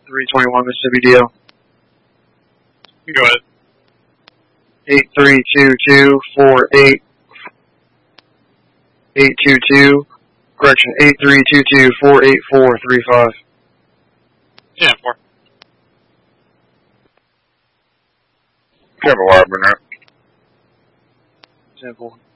321 Mississippi DL. Go ahead. 83224822, correction, 8322484435. 10-4. Kevin Wire, Burnett. 10-4.